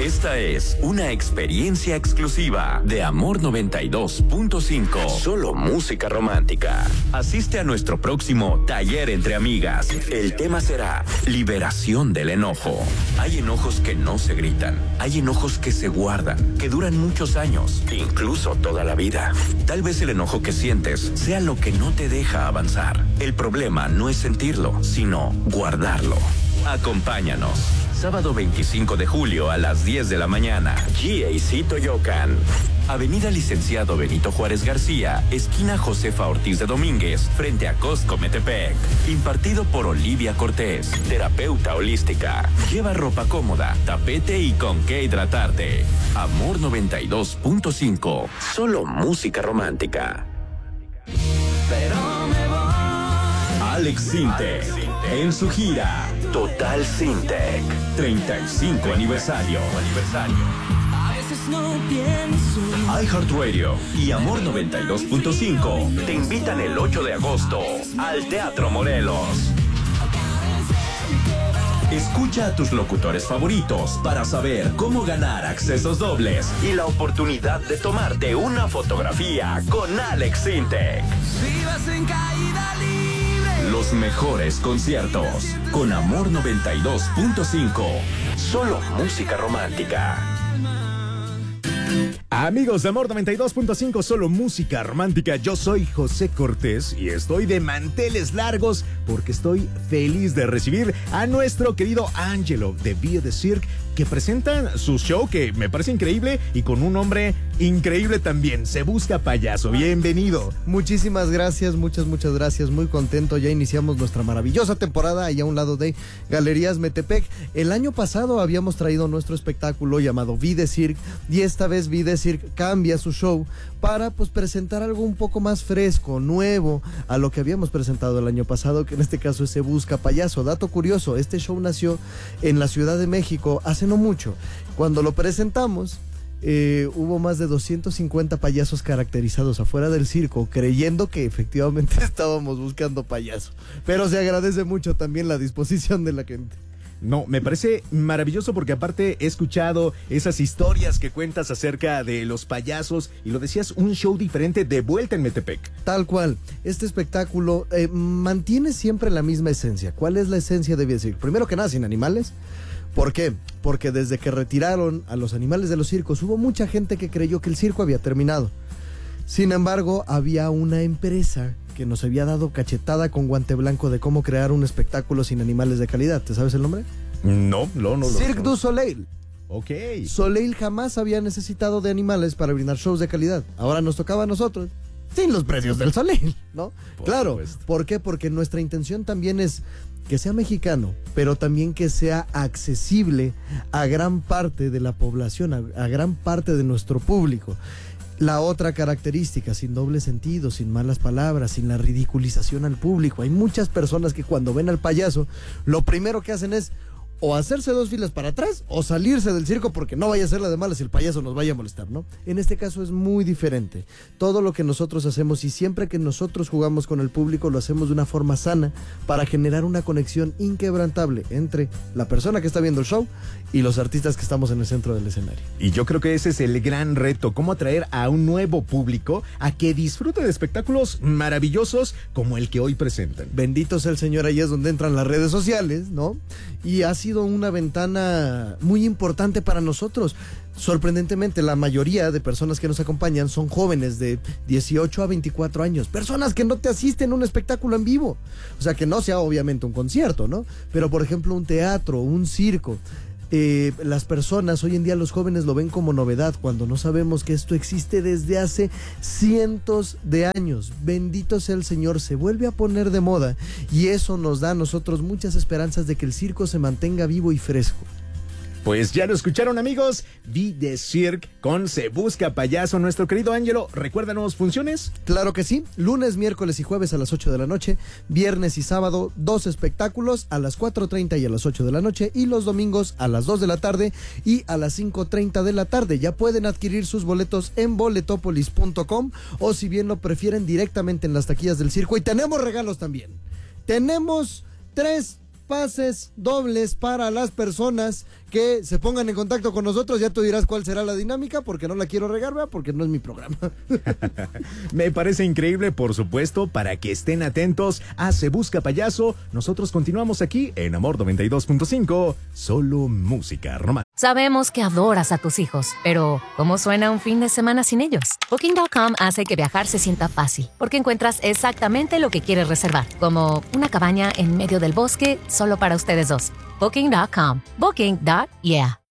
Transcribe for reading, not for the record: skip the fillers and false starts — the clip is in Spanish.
Esta es una experiencia exclusiva de Amor 92.5. Solo música romántica. Asiste a nuestro próximo taller entre amigas. El tema será liberación del enojo. Hay enojos que no se gritan. Hay enojos que se guardan, que duran muchos años, incluso toda la vida. Tal vez el enojo que sientes sea lo que no te deja avanzar. El problema no es sentirlo, sino guardarlo. Acompáñanos. Sábado 25 de julio a las 10 de la mañana. GAC Toyocan. Avenida Licenciado Benito Juárez García, esquina Josefa Ortiz de Domínguez, frente a Costco Metepec. Impartido por Olivia Cortés, terapeuta holística. Lleva ropa cómoda, tapete y con qué hidratarte. Amor 92.5. Solo música romántica. Pero me voy. Alex Sintek en su gira Total Sintek 35 aniversario. A veces no pienso. iHeartRadio y Amor 92.5 te invitan el 8 de agosto al Teatro Morelos. Escucha a tus locutores favoritos para saber cómo ganar accesos dobles y la oportunidad de tomarte una fotografía con Alex Sintek. Vivas en caída libre. Los mejores conciertos con Amor 92.5. Solo música romántica. Amigos de Amor 92.5, solo música romántica. Yo soy José Cortés y estoy de manteles largos porque estoy feliz de recibir a nuestro querido Angelo de Vie de Cirque, que presentan su show que me parece increíble y con un nombre increíble también. Se Busca Payaso. Bienvenido. Muchísimas gracias, muchas gracias. Muy contento. Ya iniciamos nuestra maravillosa temporada allá a un lado de Galerías Metepec. El año pasado habíamos traído nuestro espectáculo llamado Vie de Cirque y esta vez Vie de Cirque cambia su show para pues presentar algo un poco más fresco, nuevo a lo que habíamos presentado el año pasado, que en este caso es Se Busca Payaso. Dato curioso, este show nació en la Ciudad de México hace no mucho. Cuando lo presentamos, hubo más de 250 payasos caracterizados afuera del circo, creyendo que efectivamente estábamos buscando payaso. Pero se agradece mucho también la disposición de la gente. No, me parece maravilloso porque aparte he escuchado esas historias que cuentas acerca de los payasos y lo decías, un show diferente de vuelta en Metepec. Tal cual, este espectáculo mantiene siempre la misma esencia. ¿Cuál es la esencia de Vie de Cirque? Primero que nada, sin animales. ¿Por qué? Porque desde que retiraron a los animales de los circos hubo mucha gente que creyó que el circo había terminado. Sin embargo, había una empresa que nos había dado cachetada con guante blanco de cómo crear un espectáculo sin animales de calidad. ¿Te sabes el nombre? No. Cirque du Soleil. Ok. Soleil jamás había necesitado de animales para brindar shows de calidad. Ahora nos tocaba a nosotros, sin los precios del Soleil, ¿no? Claro. ¿Por qué? Porque nuestra intención también es que sea mexicano, pero también que sea accesible a gran parte de la población, a gran parte de nuestro público. La otra característica, sin doble sentido, sin malas palabras, sin la ridiculización al público. Hay muchas personas que cuando ven al payaso, lo primero que hacen es o hacerse 2 filas para atrás o salirse del circo porque no vaya a ser la de malas y el payaso nos vaya a molestar, ¿no? En este caso es muy diferente. Todo lo que nosotros hacemos y siempre que nosotros jugamos con el público lo hacemos de una forma sana para generar una conexión inquebrantable entre la persona que está viendo el show y los artistas que estamos en el centro del escenario. Y yo creo que ese es el gran reto, cómo atraer a un nuevo público a que disfrute de espectáculos maravillosos como el que hoy presentan. Bendito sea el Señor, ahí es donde entran las redes sociales, ¿no? Y ha sido una ventana muy importante para nosotros. Sorprendentemente, la mayoría de personas que nos acompañan son jóvenes de 18 a 24 años, personas que no te asisten a un espectáculo en vivo, o sea, que no sea obviamente un concierto, ¿no? Pero por ejemplo un teatro, un circo. Las personas, hoy en día los jóvenes lo ven como novedad cuando no sabemos que esto existe desde hace cientos de años. Bendito sea el Señor, se vuelve a poner de moda y eso nos da a nosotros muchas esperanzas de que el circo se mantenga vivo y fresco. Pues ya lo escucharon, amigos, Vie de Cirque con Se Busca Payaso. Nuestro querido Ángelo, recuérdanos, ¿funciones? Claro que sí, lunes, miércoles y jueves a las 8 de la noche, viernes y sábado 2 espectáculos a las 4:30 y a las 8 de la noche y los domingos a las 2 de la tarde y a las 5:30 de la tarde. Ya pueden adquirir sus boletos en boletopolis.com o si bien lo prefieren directamente en las taquillas del circo. Y tenemos regalos también. Tenemos 3 pases dobles para las personas que se pongan en contacto con nosotros. Ya tú dirás cuál será la dinámica, porque no la quiero regar, ¿verdad? Porque no es mi programa. Me parece increíble, por supuesto, para que estén atentos a Se Busca Payaso. Nosotros continuamos aquí en Amor 92.5, solo música romántica. Sabemos que adoras a tus hijos, pero ¿cómo suena un fin de semana sin ellos? Booking.com hace que viajar se sienta fácil, porque encuentras exactamente lo que quieres reservar, como una cabaña en medio del bosque solo para ustedes dos. Booking.com. Booking.yeah.